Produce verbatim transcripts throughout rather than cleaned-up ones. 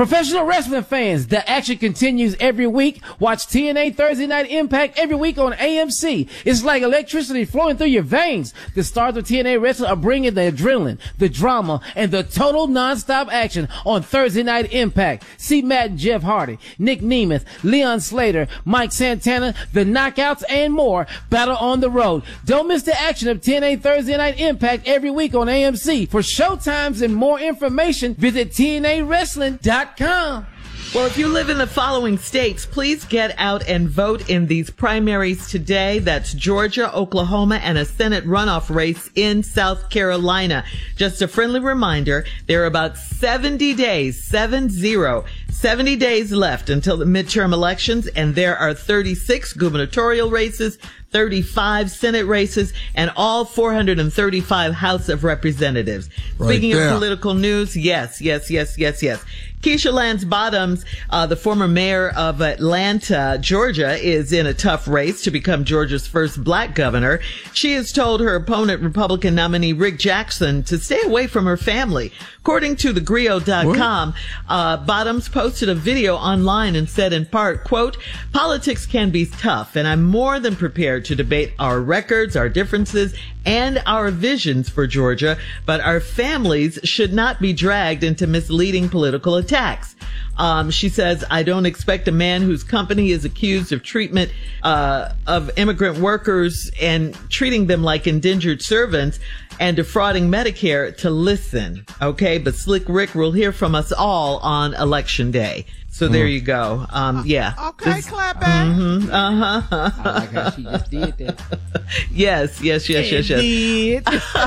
Professional wrestling fans, the action continues every week. Watch T N A Thursday Night Impact every week on A M C. It's like electricity flowing through your veins. The stars of T N A Wrestling are bringing the adrenaline, the drama, and the total non-stop action on Thursday Night Impact. See Matt and Jeff Hardy, Nick Nemeth, Leon Slater, Mike Santana, the Knockouts, and more battle on the road. Don't miss the action of T N A Thursday Night Impact every week on A M C. For showtimes and more information, visit T N A wrestling dot com. Well, if you live in the following states, please get out and vote in these primaries today. That's Georgia, Oklahoma, and a Senate runoff race in South Carolina. Just a friendly reminder, there are about seventy days, seven zero, seventy days left until the midterm elections, and there are thirty-six gubernatorial races, thirty-five Senate races, and all four hundred thirty-five House of Representatives. Right Speaking there. of political news, yes, yes, yes, yes, yes. Keisha Lance Bottoms, uh, the former mayor of Atlanta, Georgia, is in a tough race to become Georgia's first black governor. She has told her opponent, Republican nominee Rick Jackson, to stay away from her family. According to the Grio dot com, uh, Bottoms posted a video online and said in part, quote, "Politics can be tough, and I'm more than prepared to debate our records, our differences, and our visions for Georgia, but our families should not be dragged into misleading political attacks." Um, she says, "I don't expect a man whose company is accused of treatment uh, of immigrant workers and treating them like indentured servants and defrauding Medicare to listen." Okay, but Slick Rick will hear from us all on Election Day. So there you go. Um, yeah. Okay, this, clap back. Mm-hmm, uh-huh. I like how she just did that. Yes, yes, yes, yes, yes.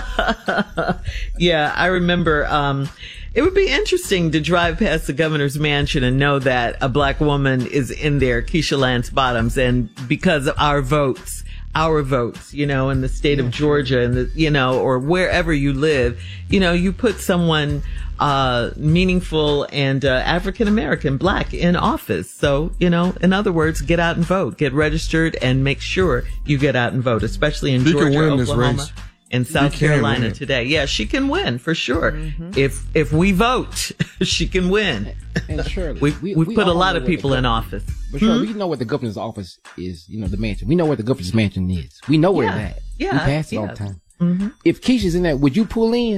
Yeah, I remember, um, it would be interesting to drive past the governor's mansion and know that a black woman is in there, Keisha Lance Bottoms, and because of our votes, our votes, you know, in the state of Georgia and the, you know, or wherever you live, you know, you put someone, uh, meaningful and, uh, African-American, black in office. So, you know, in other words, get out and vote, get registered and make sure you get out and vote, especially in She Georgia, can win Oklahoma, this race. and South She can Carolina win. today. Yeah, she can win for sure. Mm-hmm. If, if we vote, she can win. And Shirley, we, we, we put a lot of people in office. But sure, hmm? we know what the governor's office is, you know, the mansion. We know where the governor's mansion is. We know where Yeah. it's at. Yeah. We pass it Yeah. all the time. Mm-hmm. If Keisha's in there, would you pull in?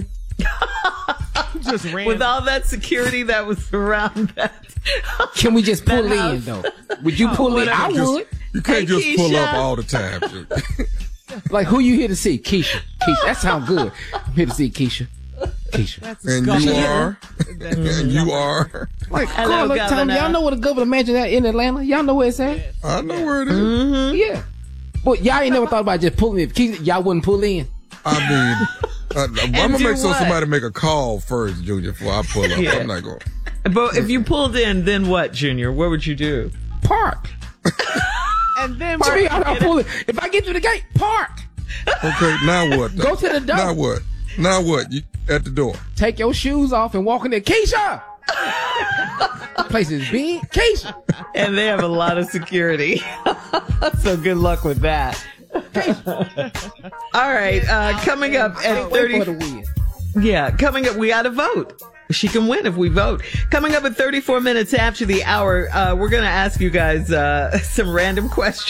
Just ran. With all that security that was around that. Can we just pull That in, house. though? Would you pull in? I Just- would. You can't Hey, just pull Keisha. up all the time. Like, who you here to see? Keisha. Keisha. That sounds good. I'm here to see Keisha. Keisha. That's and you disgusting. are. and you are. Like, Hello, girl, tell me, Governor. y'all know where the governor mansion at in Atlanta? Y'all know where it's at? I know where it is. Mm-hmm. Yeah. But y'all ain't never thought about just pulling in. Keisha, y'all wouldn't pull in. I mean, I, I'm gonna do make sure what? somebody make a call first, Junior, before I pull up. Yeah. I'm not going. But if you pulled in, then what, Junior? What would you do? Park. And then What you mean, I'm pulling? If I get to the gate, park. Okay, now what? Go to the door. Now what? Now what? You at the door? Take your shoes off and walk in there. Keisha! The place is big. Keisha! And they have a lot of security. So good luck with that. All right, uh, coming up at Wait thirty. for the win. Yeah, coming up, we got to vote. She can win if we vote. Coming up at thirty-four minutes after the hour, uh, we're going to ask you guys uh, some random questions.